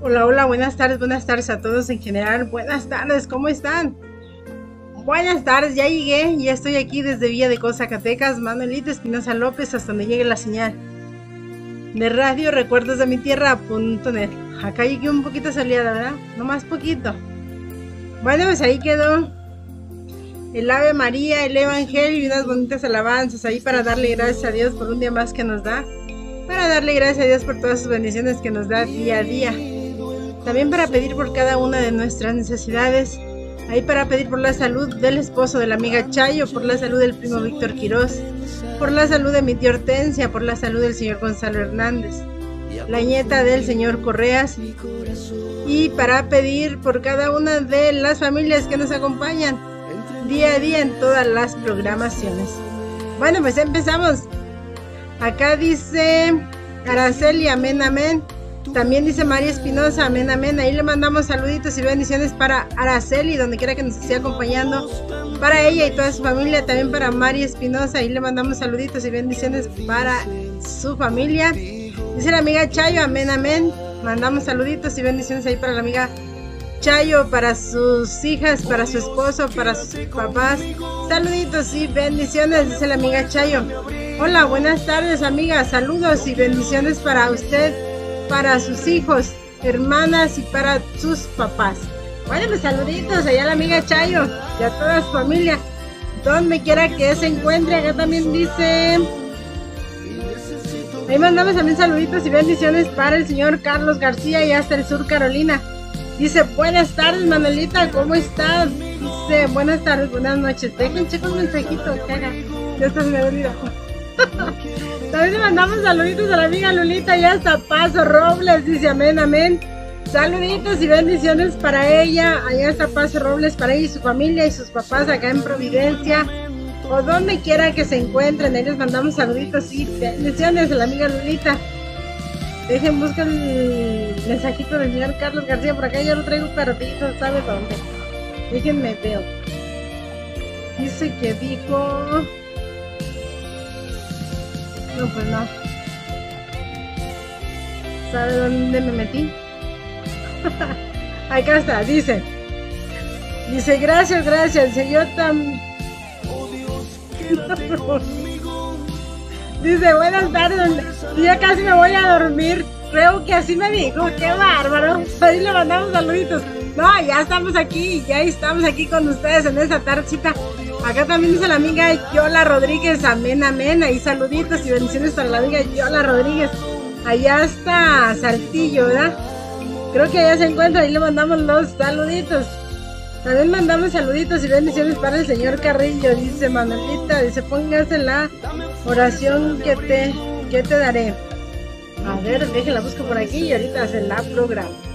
Hola, hola, buenas tardes a todos en general. Buenas tardes, ¿cómo están? Buenas tardes, ya llegué, ya estoy aquí desde Villa de Cos, Zacatecas, Manuelita Espinosa López, hasta donde llegue la señal de radio Recuerdos de mi Tierra.net. Acá llegué un poquito soleada, ¿verdad? No más poquito. Bueno, pues ahí quedó el Ave María, el Evangelio y unas bonitas alabanzas ahí para darle gracias a Dios por un día más que nos da, para darle gracias a Dios por todas sus bendiciones que nos da día a día. También para pedir por cada una de nuestras necesidades, ahí para pedir por la salud del esposo de la amiga Chayo, por la salud del primo Víctor Quirós, por la salud de mi tía Hortensia, por la salud del señor Gonzalo Hernández, la nieta del señor Correas, y para pedir por cada una de las familias que nos acompañan día a día en todas las programaciones. Bueno, pues empezamos. Acá dice Araceli, amén, amén. También dice María Espinosa, amén, amén. Ahí le mandamos saluditos y bendiciones para Araceli, donde quiera que nos esté acompañando. Para ella y toda su familia, también para María Espinosa. Ahí le mandamos saluditos y bendiciones para su familia. Dice la amiga Chayo, amén, amén. Mandamos saluditos y bendiciones ahí para la amiga Chayo, para sus hijas, para su esposo, para sus papás. Saluditos y bendiciones, dice la amiga Chayo. Hola, buenas tardes, amiga. Saludos y bendiciones para usted, para sus hijos, hermanas y para sus papás. Bueno, pues saluditos allá a la amiga Chayo y a toda su familia, donde quiera que se encuentre. Acá también dice, ahí mandamos también saluditos y bendiciones para el señor Carlos García y hasta el sur Carolina. Dice, buenas tardes, Manuelita, ¿cómo estás? Dice, buenas tardes, buenas noches. Dejen checo un mensajito, que haga. Ya está, se me olvidó. También le mandamos saluditos a la amiga Lulita y hasta Paso Robles, dice amén, amén. Saluditos y bendiciones para ella, allá hasta Paso Robles, para ella y su familia y sus papás acá en Providencia, o donde quiera que se encuentren. Ahí les mandamos saluditos y bendiciones a la amiga Lulita. Dejen, buscar el mensajito del señor Carlos García, por acá yo lo traigo perdido, ¿sabe dónde? Déjenme veo. Dice que dijo... No, pues no. ¿Sabe dónde me metí? Acá está, dice. Dice, gracias, Señor tan... Dice, buenas tardes. Ya casi me voy a dormir. Creo que así me dijo. Qué bárbaro. Ahí le mandamos saluditos. No, ya estamos aquí con ustedes en esta tardecita. Acá también dice la amiga Yola Rodríguez, amén, amén. Ahí saluditos y bendiciones para la amiga Yola Rodríguez. Allá está Saltillo, ¿verdad? Creo que allá se encuentra, ahí le mandamos los saluditos. También mandamos saluditos y bendiciones para el señor Carrillo, dice Manuelita, dice, póngase la oración que te daré. A ver, déjenla busco por aquí y ahorita se la programa.